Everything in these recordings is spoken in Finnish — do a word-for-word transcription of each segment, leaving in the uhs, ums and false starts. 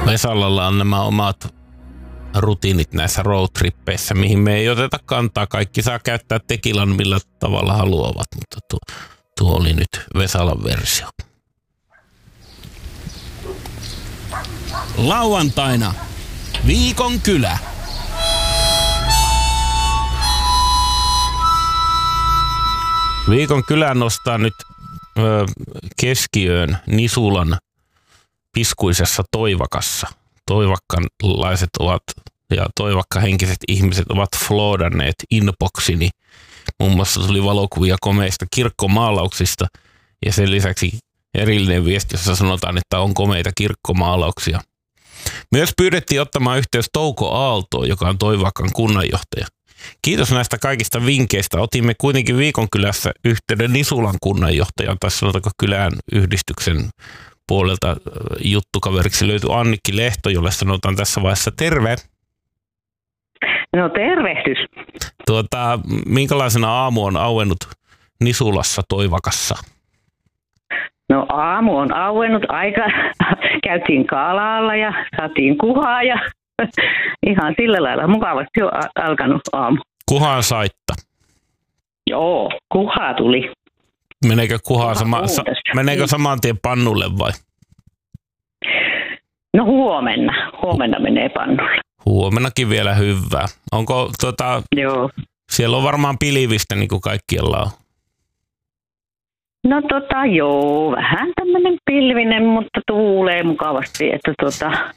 Vesalalla on nämä omat rutiinit näissä roadtrippeissä, mihin me ei oteta kantaa. Kaikki saa käyttää tekilan millä tavalla haluavat, mutta tuo, tuo oli nyt Vesalan versio. Lauantaina Viikon kylä. Viikon kylä nostaa nyt ö, keskiöön Nisulan piskuisessa Toivakassa. Toivakkalaiset ovat ja toivakkahenkiset ihmiset ovat floodanneet inboxini. Muun muassa tuli valokuvia komeista kirkkomaalauksista ja sen lisäksi erillinen viesti, jossa sanotaan, että on komeita kirkkomaalauksia. Myös pyydettiin ottamaan yhteys Touko Aaltoon, joka on Toivakan kunnanjohtaja. Kiitos näistä kaikista vinkkeistä. Otimme kuitenkin Viikon kylässä yhteyden Nisulan kunnanjohtajan, tai sanotaanko kylän yhdistyksen puolelta juttukaveriksi löytyi Annikki Lehto, jolle sanotaan tässä vaiheessa terve. No tervehdys. Tuota, minkälaisena aamu on auennut Nisulassa Toivakassa? No aamu on auennut aika, käytiin Kaalaalla ja saatiin kuhaa ja ihan sillä lailla mukavasti jo alkanut aamu. Kuhaan saitta. Joo, kuhaa tuli. Meneekö kuhaa sama, sa, meneekö saman tien pannulle vai? No huomenna. Huomenna menee pannulle. Huomennakin vielä hyvää. Onko tota, Joo. Siellä on varmaan pilvistä niin kuin kaikkialla on. No tota joo, vähän tämmöinen pilvinen, mutta tuulee mukavasti, että tota,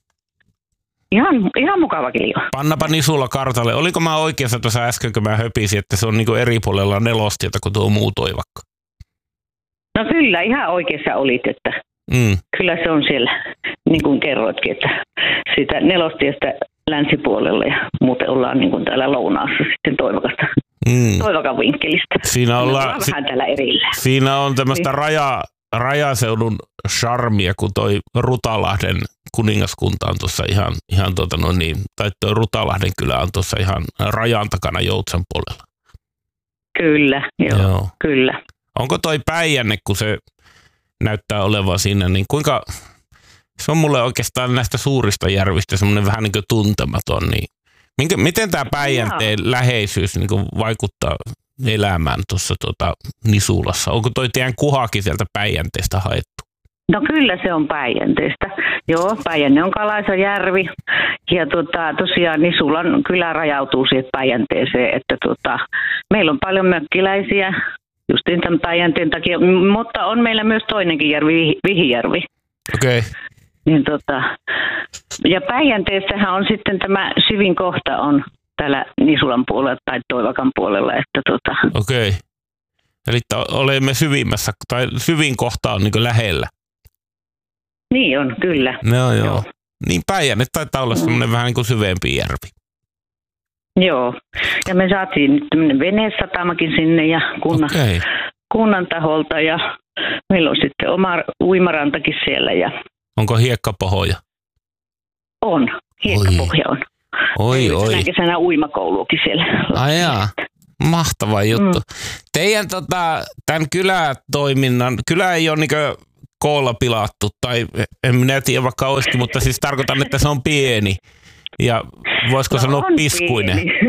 ihan, ihan mukava kiljo. Pannapa Nisulla kartalle. Oliko mä oikeassa tuossa äsken, kun mä höpisin, että se on niin kuin eri puolella nelostietä kuin tuo muu Toivakka? No kyllä, ihan oikeassa olit, että mm. kyllä se on siellä, niin kuin kerroitkin, että siitä nelostiestä länsipuolella ja muuten ollaan niin kuin täällä lounaassa sitten Toivakasta. Mm. Toivakan vinkkelistä. Siinä ollaan, ollaan vähän täällä erillä. Siinä on tämmöistä raja, rajaseudun charmia, kun toi Rutalahden kuningaskunta on tuossa ihan, ihan tuota no niin, tai toi Rutalahden kylä on tuossa ihan rajan takana Joutsan puolella. Kyllä, joo, joo. Kyllä. Onko toi Päijänne, kun se näyttää olevan siinä, niin kuinka, se on mulle oikeastaan näistä suurista järvistä semmoinen vähän niin kuin tuntematon, niin Minkä, miten tämä Päijänteen Jaa. läheisyys niin kuin vaikuttaa elämään tuossa tota, Nisulassa? Onko toi teidän kuhakin sieltä Päijänteestä haettu? No kyllä se on Päijänteestä. Joo, Päijänne on Kalaisajärvi ja tota, tosiaan Nisulan kylä rajautuu siihen Päijänteeseen, että tota, meillä on paljon mökkiläisiä justiin tämän Päijänteen takia, mutta on meillä myös toinenkin järvi, Vihijärvi. Okei. Okay. Niin tota, ja Päijänteessähän on sitten tämä syvin kohta on täällä Nisulan puolella tai Toivakan puolella. Että tota. Okei. Okay. Eli olemme syvimmässä, tai syvin kohta on niin kuin lähellä. Niin on, kyllä. No joo. joo. Niin Päijänne taitaa olla semmoinen mm. vähän niin kuin syvempi järvi. Joo. Ja me saatiin nyt tämmöinen venesatamakin sinne ja kunnan, okay. kunnan taholta ja meillä on sitten oma uimarantakin siellä ja onko hiekkapohja? On. Hiekkapohja on. Oi, oi. Tänä kesänä uimakouluakin siellä. Ai jaa. Mahtava juttu. Mm. Teidän tota, tämän kylätoiminnan, kylä ei ole niinkö koolla pilattu, tai en minä tiedä vaikka olisikin, mutta siis tarkoitan, että se on pieni. Ja voisiko no sanoa piskuinen? Pieni.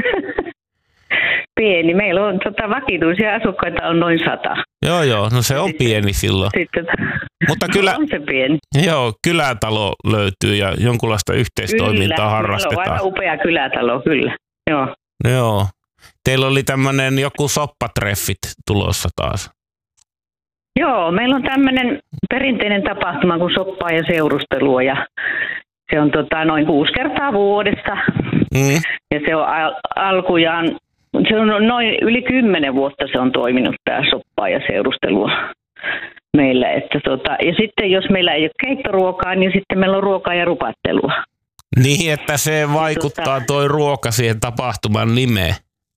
pieni. Meillä on tota, vakituisia asukkaita on noin sata. Joo, joo. No se on sitten, pieni silloin. Sitten, mutta kyllä, on se pieni. Joo, kylätalo löytyy ja jonkunlaista yhteistoimintaa kyllä, harrastetaan. Kyllä, on aika upea kylätalo, kyllä. Joo. Joo. Teillä oli tämmöinen joku soppatreffit tulossa taas. Joo, meillä on tämmöinen perinteinen tapahtuma kuin soppaa ja seurustelua ja se on tota, noin kuusi kertaa vuodesta. Mm. Ja se on al- alkujaan, se on noin yli kymmenen vuotta se on toiminut tämä soppaa ja seurustelua meillä. Että tota, ja sitten jos meillä ei ole keittoruokaa, niin sitten meillä on ruokaa ja rupattelua. Niin, että se vaikuttaa tota, toi ruoka siihen tapahtuman nimeen.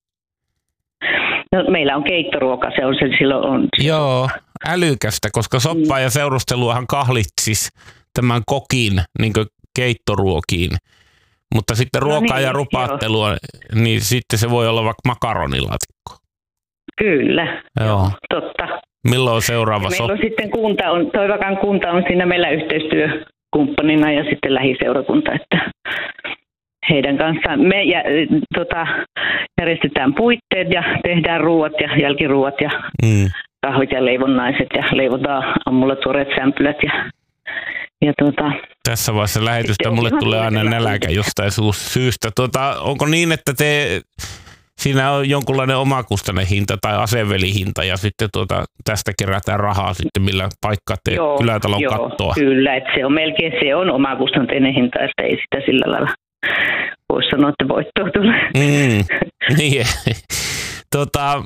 No, meillä on keittoruoka, se on se silloin on. Joo, älykästä, koska soppaa ja seurusteluahan kahlitsis tämän kokin niin kuin keittoruokiin. Mutta sitten ruokaa no niin, ja rupattelua, joo. Niin sitten se voi olla vaikka makaronilaatikko. Kyllä, joo. joo totta. Milloin on seuraava soppa? Meillä on sitten kunta, on, Toivakan kunta on siinä meillä yhteistyö kumppanina ja sitten lähiseurakunta, että heidän kanssaan me jä, tota, järjestetään puitteet ja tehdään ruuat ja jälkiruuat ja mm. kahvit ja leivonnaiset ja leivotaan aamulla tuoreet sämpylät ja, ja tuota, tässä vaiheessa lähetystä mulle tulee aina nälkä jostain syystä. Tuota, onko niin, että te, siinä on jonkunlainen omakustainen hinta tai asevelihinta ja sitten tuota, tästä kerätään rahaa sitten, millä paikkaatte kylätalon joo, kattoa? Kyllä, että se on melkein se on omakustanteinen hinta, että ei sitä sillä lailla voisi sanoa, että voittoa tulee. Mm, niin. tota,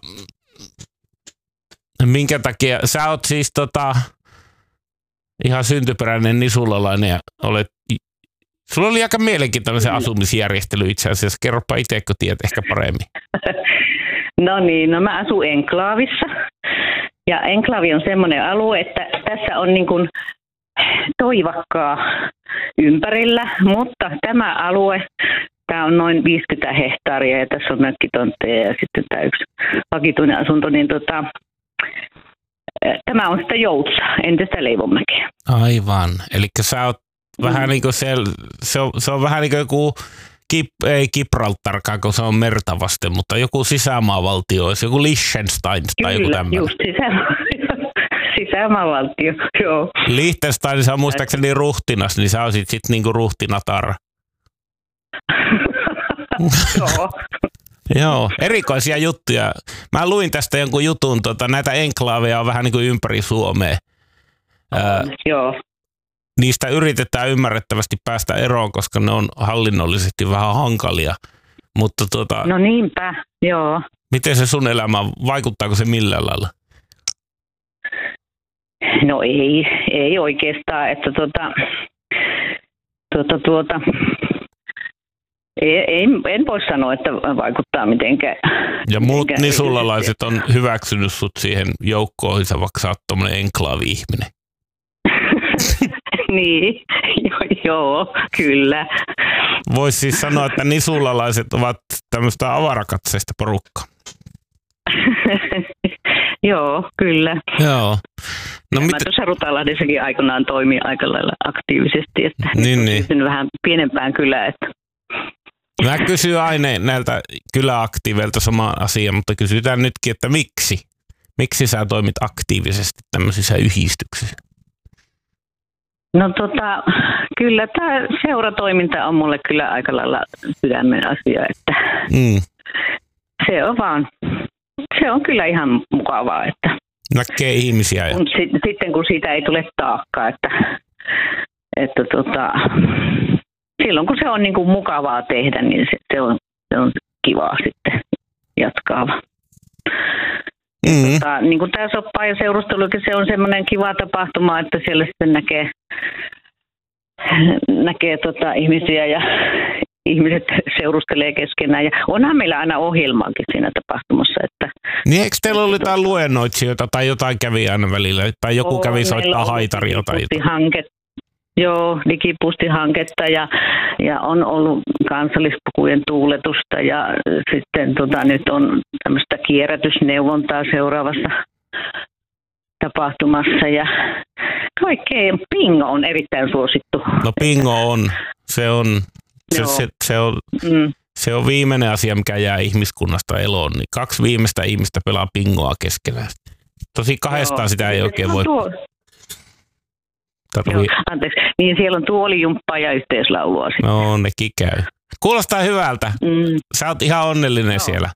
minkä takia? Sä oot siis tota, ihan syntyperäinen nisulalainen ja olet, sulla oli aika mielenkiintoinen se asumisjärjestely itse asiassa. Kerropa itse, kun tiedät ehkä paremmin. No niin, no mä asun enklaavissa. Ja enklaavi on semmoinen alue, että tässä on niin kuin toivakkaa ympärillä, mutta tämä alue, tämä on noin viisikymmentä hehtaaria ja tässä on mökkitontteja ja sitten tämä yksi vakituinen asunto, niin tota, tämä on sitä Joutsaa, entistä Leivonmäkeä. Aivan, eli sä oot mm. vähän niin kuin se, se, on, se on vähän niin kuin joku, Kip, ei Gibraltarkaan, kun se on merta vasten, mutta joku sisämaavaltio olisi, joku Liechtenstein tai joku tämmöinen. Just sisämaavaltio. Sisämaavaltio, joo. Liechtensteinissa on muistaakseni ruhtinas, niin sä olisit sitten niinku ruhtinatar. Joo. Joo, erikoisia juttuja. Mä luin tästä jonkun jutun, tota, näitä enklaaveja on vähän niin kuin ympäri Suomea. Ää, joo. Niistä yritetään ymmärrettävästi päästä eroon, koska ne on hallinnollisesti vähän hankalia. Mutta tota, no niinpä, joo. Miten se sun elämä, vaikuttaako se millään lailla? No ei, ei oikeastaan, että tuota, tuota, tuota, ei, ei, en voi sanoa, että vaikuttaa mitenkään. Ja muut nisulalaiset on hyväksynyt sut siihen joukkoihinsa, vaikka sä oot tommonen enklaavi-ihminen. Niin, joo, joo, kyllä. Voisi siis sanoa, että nisulalaiset ovat tämmöistä avarakatseista porukkaa. Joo, kyllä. Joo. No, mä mit... tuossa Rutalahdessakin aikanaan toimin aika lailla aktiivisesti, että niin, niin. vähän pienempään kylään. Että... Mä kysyn aina näiltä kyläaktiiveilta sama asia, mutta kysytään nytkin, että miksi? Miksi sä toimit aktiivisesti tämmöisissä yhdistyksissä? No tota, kyllä tämä seuratoiminta on mulle kyllä aika lailla sydämen asia, että mm. se on vaan, se on kyllä ihan mukavaa, että näkee ihmisiä. Ja... Kun, sitten kun siitä ei tule taakkaa, että, että tota, silloin kun se on niin kuin mukavaa tehdä, niin se, se, on, se on kivaa sitten jatkaa. Mm-hmm. Tota, niin kuin tämä soppa ja seurustelukin, se on semmoinen kiva tapahtuma, että siellä sitten näkee, näkee tota ihmisiä ja ihmiset seurustelee keskenään. Ja onhan meillä aina ohjelmaakin siinä tapahtumassa. Että, niin eikö teillä ollut jotain luennoitsijoita tai jotain kävi aina välillä? Tai joku on, kävi soittaa haitaria tai jotain? Joo, digipustihanketta ja, ja on ollut kansallispukujen tuuletusta ja sitten tota, nyt on tämmöistä kierrätysneuvontaa seuraavassa tapahtumassa ja kaikkea. Bingo on erittäin suosittu. No bingo on. Se on, se, se, se on, mm. se on viimeinen asia, mikä jää ihmiskunnasta eloon. Niin kaksi viimeistä ihmistä pelaa bingoa keskenään. Tosi kahdestaan Joo. sitä ei oikein voi... Tuo... Joo, anteeksi. Niin siellä on tuolijumppaa ja yhteislaulua. No nekin käy. Kuulostaa hyvältä. Mm. Sä oot ihan onnellinen Joo. siellä.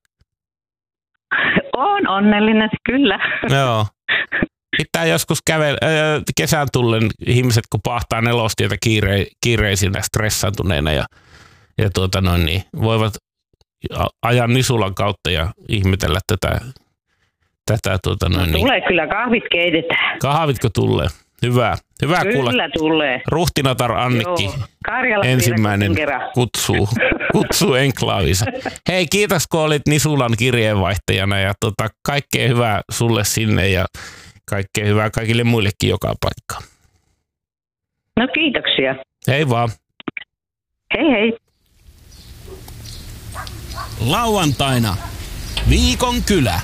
On onnellinen, kyllä. Joo. Pitää joskus kävellä, äh, kesän tullen ihmiset, kun pahtaa nelostietä kiire, kiireisinä, stressaantuneena ja, ja tuota noin, niin voivat ajaa Nisulan kautta ja ihmetellä tätä. tätä tuota noin, no, tulee niin. Kyllä, kahvit keitetään. Kahvitko tulee? Hyvä. Hyvä Kyllä kuulla. Tulee. Ruhtinatar Annikki ensimmäinen kutsuu, kutsuu enklaavissa. Hei, kiitos kun olit Nisulan kirjeenvaihtajana ja tota, kaikkea hyvää sulle sinne ja kaikkea hyvää kaikille muillekin joka paikkaan. No kiitoksia. Hei vaan. Hei hei. Lauantaina Viikon kylä.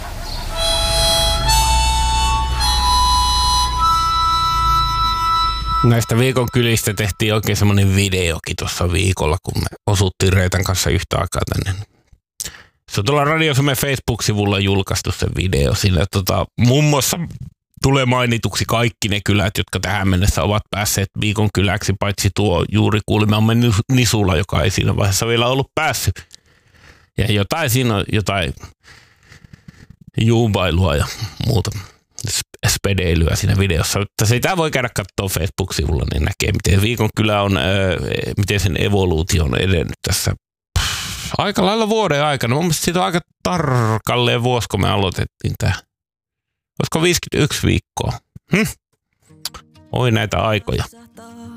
Näistä viikon kylistä tehtiin oikein semmoinen videokin tuossa viikolla, kun me osuttiin Reetan kanssa yhtä aikaa tänne. Se on tuolla Radio Suomen Facebook-sivulla julkaistu se video. Siinä tota, muun muassa tulee mainituksi kaikki ne kylät, jotka tähän mennessä ovat päässeet viikon kyläksi, paitsi tuo juuri kuulimamme Nisula, joka ei siinä vaiheessa vielä ollut päässyt. Ja jotain siinä on jotain juubailua ja muuta spedeilyä siinä videossa. Mutta sitä voi käydä katsoa Facebook-sivulla, niin näkee, miten viikon kylä on, miten sen evoluutio on edennyt tässä aika lailla vuoden aikana. Mun mielestä siitä on aika tarkalleen vuosi, kun me aloitettiin tää. Olisiko viisikymmentäyksi viikkoa? Hm? Oi näitä aikoja.